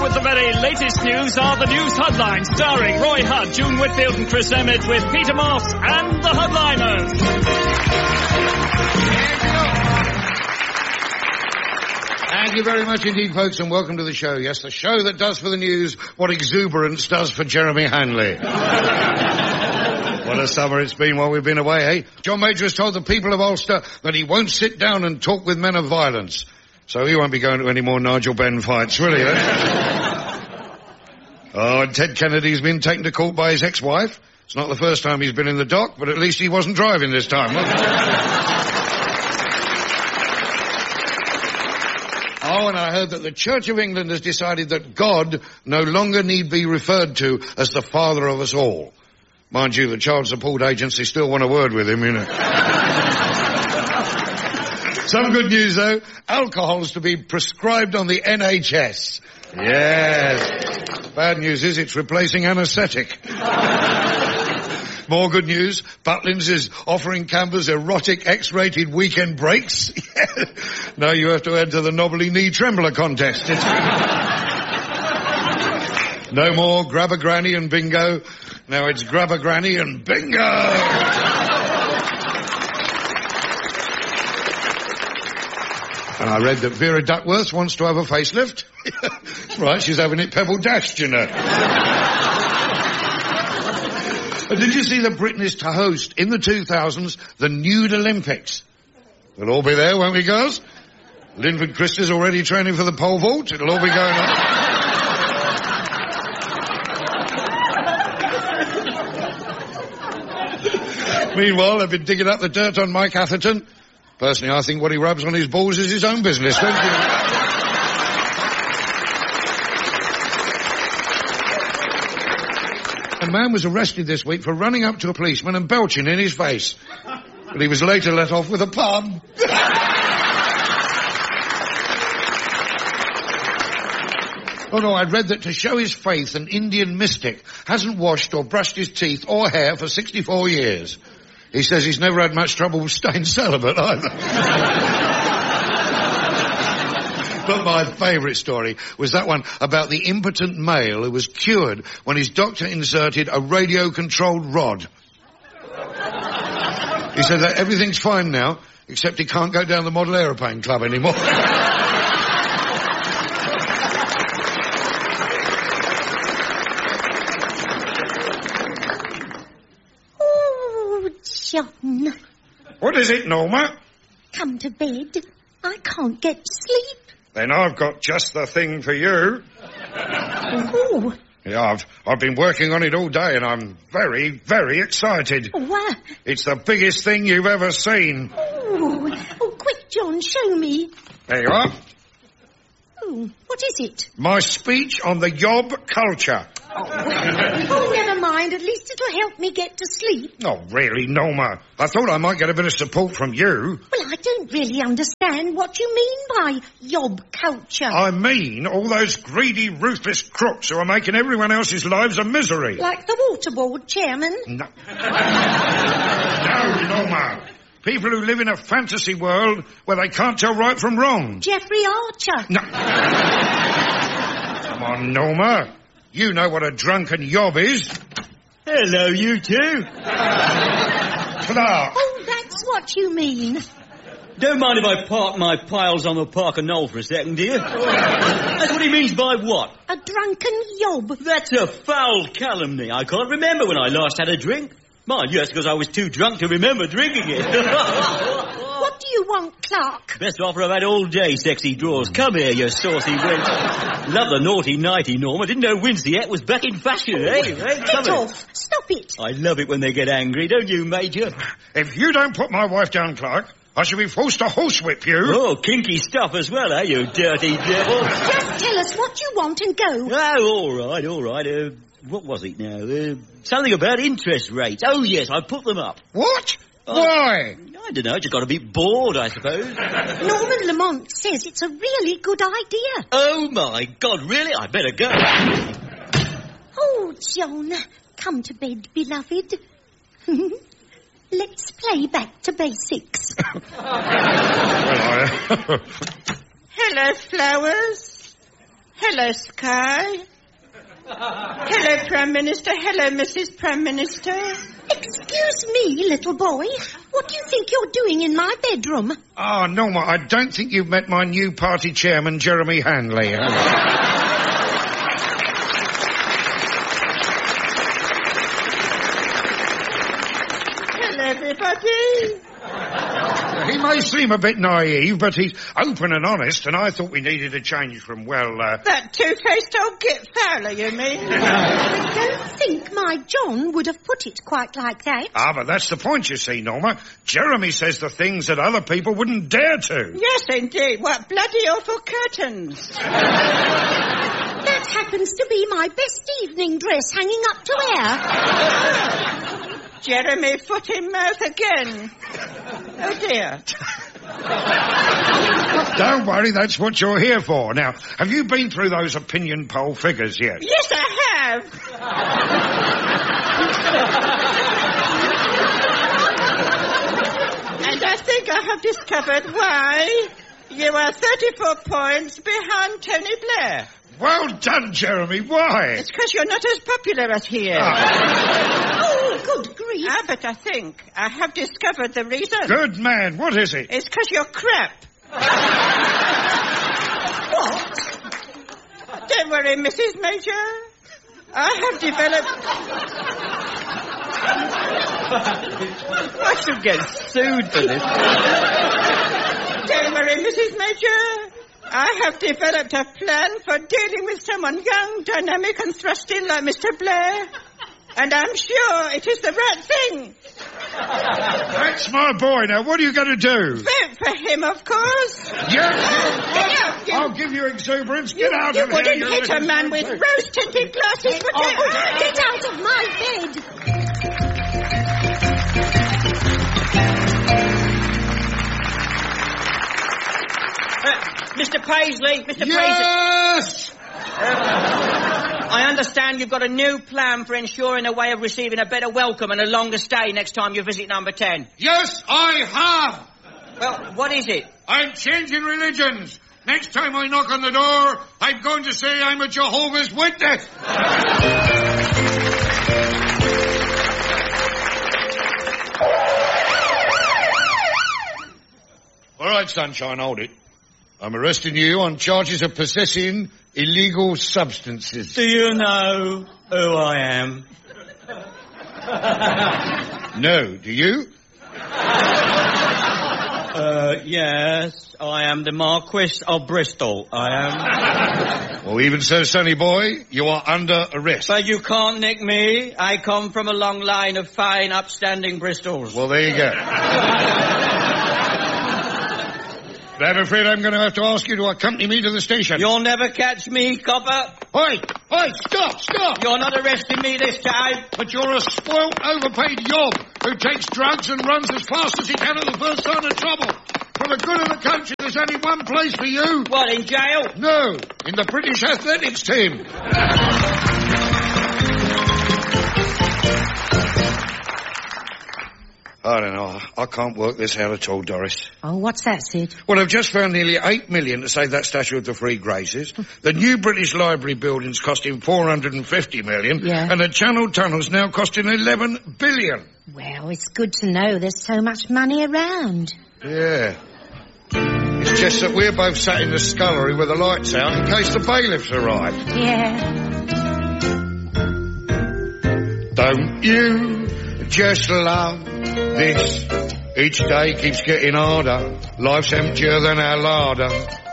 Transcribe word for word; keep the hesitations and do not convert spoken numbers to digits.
Now with the very latest news are the news headlines starring Roy Hudd, June Whitfield and Chris Emmett with Peter Moss and the Headliners. Thank you very much indeed, folks, and welcome to the show. Yes, the show that does for the news what exuberance does for Jeremy Hanley. What a summer it's been while we've been away, eh? John Major has told the people of Ulster that he won't sit down and talk with men of violence. So he won't be going to any more Nigel Benn fights, will he, eh? Oh, and Ted Kennedy's been taken to court by his ex-wife. It's not the first time he's been in the dock, but at least he wasn't driving this time, was he? Oh, and I heard that the Church of England has decided that God no longer need be referred to as the father of us all. Mind you, the child support agency still want a word with him, you know. Some good news, though. Alcohol's to be prescribed on the N H S. Yes. Bad news is it's replacing anaesthetic. More good news. Butlins is offering campers erotic X-rated weekend breaks. Now you have to enter the knobbly knee trembler contest. It's... No more grab a granny and bingo. Now it's grab a granny and bingo. And I read that Vera Duckworth wants to have a facelift. Right, she's having it pebble dashed, you know. And did you see that Britain is to host, in the two thousands, the Nude Olympics? We'll all be there, won't we, girls? Linford Christie's already training for the pole vault. It'll all be going on. Meanwhile, I've been digging up the dirt on Mike Atherton. Personally, I think what he rubs on his balls is his own business, don't you? A man was arrested this week for running up to a policeman and belching in his face. But he was later let off with a pardon. Oh, no, I'd read that to show his faith, an Indian mystic hasn't washed or brushed his teeth or hair for sixty-four years. He says he's never had much trouble staying celibate either. But my favourite story was that one about the impotent male who was cured when his doctor inserted a radio-controlled rod. He said that everything's fine now, except he can't go down the Model Aeroplane Club anymore. Oh, John. What is it, Norma? Come to bed. I can't get sleep. Then I've got just the thing for you. Oh. Yeah, I've, I've been working on it all day and I'm very, very excited. What? It's the biggest thing you've ever seen. Oh, oh quick, John, show me. There you are. Oh, what is it? My speech on the yob culture. Oh, oh, never mind. At least it'll help me get to sleep. Oh, really, Norma? I thought I might get a bit of support from you. Well, I don't really understand what you mean by yob culture. I mean all those greedy, ruthless crooks who are making everyone else's lives a misery. Like the water board chairman? No. No, Norma. People who live in a fantasy world where they can't tell right from wrong. Jeffrey Archer. No. Come on, Norma. You know what a drunken yob is. Hello, you two. Clark. Oh, that's what you mean. Don't mind if I park my piles on the Parker Knoll for a second, dear. That's what he means by what? A drunken yob. That's a foul calumny. I can't remember when I last had a drink. Mind you, that's because I was too drunk to remember drinking it. What do you want, Clark? Best offer I've had all day, sexy drawers. Come here, you saucy wench. Love the naughty-nighty, Norma. Didn't know Winsdiette was back in fashion, eh? Hey, get off. Stop it. I love it when they get angry, don't you, Major? If you don't put my wife down, Clark, I shall be forced to horsewhip you. Oh, kinky stuff as well, eh, you dirty devil? Just tell us what you want and go. Oh, all right, all right. Uh, what was it now? Uh, something about interest rates. Oh, yes, I put them up. What? Uh, Why? I don't know, just got a bit bored, I suppose. Norman Lamont says it's a really good idea. Oh, my God, really? I better go. Oh, John, come to bed, beloved. Let's play back to basics. Well, I... Hello, flowers. Hello, Sky. Hello, Prime Minister. Hello, Missus Prime Minister. Excuse me, little boy. What do you think you're doing in my bedroom? Oh, Norma, I don't think you've met my new party chairman, Jeremy Hanley. Hello, everybody. He may seem a bit naive, but he's open and honest, and I thought we needed a change from, well, uh... That two-faced old Git Fowler, you mean? I don't think my John would have put it quite like that. Ah, but that's the point, you see, Norma. Jeremy says the things that other people wouldn't dare to. Yes, indeed. What bloody awful curtains. That happens to be my best evening dress hanging up to air. Jeremy, foot in mouth again. Oh, dear. Don't worry, that's what you're here for. Now, have you been through those opinion poll figures yet? Yes, I have. And I think I have discovered why you are thirty-four points behind Tony Blair. Well done, Jeremy. Why? It's because you're not as popular as he is. Ah. Oh, good grief. Ah, but I think I have discovered the reason. Good man. What is it? It's because you're crap. What? Don't worry, Missus Major. I have developed... I should get sued for this. Don't worry, Missus Major. I have developed a plan for dealing with someone young, dynamic and thrusting like Mister Blair. And I'm sure it is the right thing. That's my boy. Now, what are you going to do? Vote for him, of course. Yes. What? I'll give you exuberance. Get You, out you of here. wouldn't you hit a little man with snake. rose-tinted glasses, would Oh, you? get out of my bed. Uh, Mister Paisley, Mister Yes! Paisley. I understand you've got a new plan for ensuring a way of receiving a better welcome and a longer stay next time you visit number ten. Yes, I have. Well, what is it? I'm changing religions. Next time I knock on the door, I'm going to say I'm a Jehovah's Witness. All right, sunshine, hold it. I'm arresting you on charges of possessing illegal substances. Do you know who I am? No, do you? Uh, yes, I am the Marquis of Bristol. I am. Well, even so, sonny boy, you are under arrest. But you can't nick me. I come from a long line of fine, upstanding Bristols. Well, there you go. But I'm afraid I'm going to have to ask you to accompany me to the station. You'll never catch me, copper. Oi! Oi! Stop! Stop! You're not arresting me this time. But you're a spoilt, overpaid yob who takes drugs and runs as fast as he can at the first sign of trouble. For the good of the country, there's only one place for you. What, in jail? No, in the British athletics team. I don't know. I can't work this out at all, Doris. Oh, what's that, Sid? Well, I've just found nearly eight million to save that statue of the Three Graces. The new British Library building's costing four hundred and fifty million. Yeah. And the Channel Tunnel's now costing eleven billion. Well, it's good to know there's so much money around. Yeah. It's just that we're both sat in the scullery with the lights out in case the bailiffs arrive. Yeah. Don't you just love this? Each day keeps getting harder. Life's emptier than our larder.